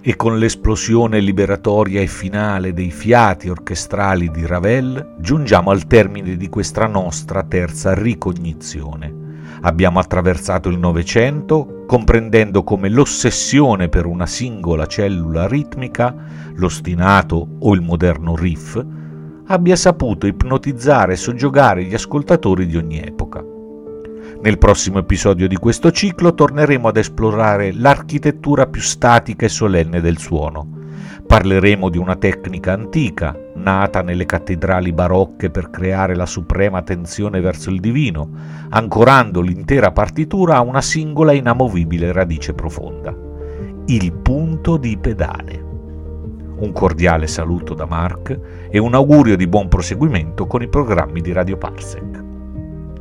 E con l'esplosione liberatoria e finale dei fiati orchestrali di Ravel giungiamo al termine di questa nostra terza ricognizione. Abbiamo attraversato il Novecento, comprendendo come l'ossessione per una singola cellula ritmica, l'ostinato o il moderno riff, abbia saputo ipnotizzare e soggiogare gli ascoltatori di ogni epoca. Nel prossimo episodio di questo ciclo torneremo ad esplorare l'architettura più statica e solenne del suono. Parleremo di una tecnica antica, nata nelle cattedrali barocche per creare la suprema tensione verso il divino, ancorando l'intera partitura a una singola e inamovibile radice profonda: il punto di pedale. Un cordiale saluto da Mark e un augurio di buon proseguimento con i programmi di Radio Parsec.